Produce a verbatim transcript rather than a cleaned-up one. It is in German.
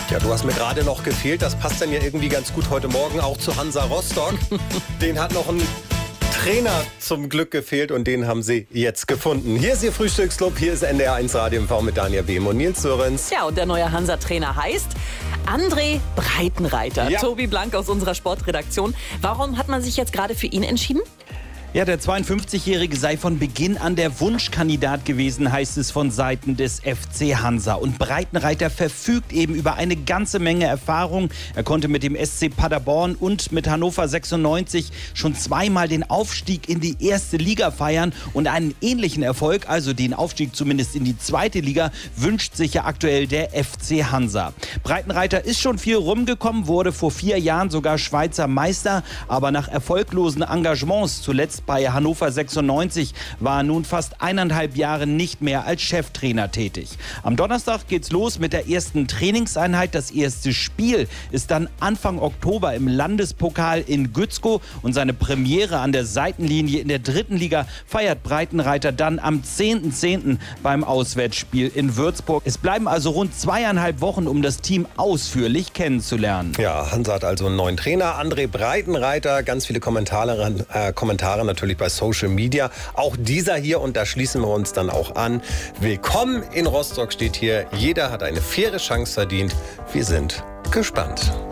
Ja, du hast mir gerade noch gefehlt. Das passt dann ja irgendwie ganz gut heute Morgen auch zu Hansa Rostock. Den hat noch ein Trainer zum Glück gefehlt und den haben sie jetzt gefunden. Hier ist Ihr Frühstücksclub, hier ist N D R eins Radio M V mit Daniel Behm und Nils Sörensen. Ja, und der neue Hansa-Trainer heißt André Breitenreiter. Ja. Tobi Blank aus unserer Sportredaktion. Warum hat man sich jetzt gerade für ihn entschieden? Ja, der zweiundfünfzigjährige sei von Beginn an der Wunschkandidat gewesen, heißt es von Seiten des F C Hansa. Und Breitenreiter verfügt eben über eine ganze Menge Erfahrung. Er konnte mit dem S C Paderborn und mit Hannover sechsundneunzig schon zweimal den Aufstieg in die erste Liga feiern. Und einen ähnlichen Erfolg, also den Aufstieg zumindest in die zweite Liga, wünscht sich ja aktuell der F C Hansa. Breitenreiter ist schon viel rumgekommen, wurde vor vier Jahren sogar Schweizer Meister. Aber nach erfolglosen Engagements, zuletzt bei Hannover sechsundneunzig, war er nun fast eineinhalb Jahre nicht mehr als Cheftrainer tätig. Am Donnerstag geht's los mit der ersten Trainingseinheit. Das erste Spiel ist dann Anfang Oktober im Landespokal in Gützkow und seine Premiere an der Seitenlinie in der dritten Liga feiert Breitenreiter dann am zehnten zehnten beim Auswärtsspiel in Würzburg. Es bleiben also rund zweieinhalb Wochen, um das Team ausführlich kennenzulernen. Ja, Hansa hat also einen neuen Trainer, André Breitenreiter. Ganz viele Kommentare, äh, Kommentare natürlich bei Social Media. Auch dieser hier, und da schließen wir uns dann auch an. Willkommen in Rostock steht hier. Jeder hat eine faire Chance verdient. Wir sind gespannt.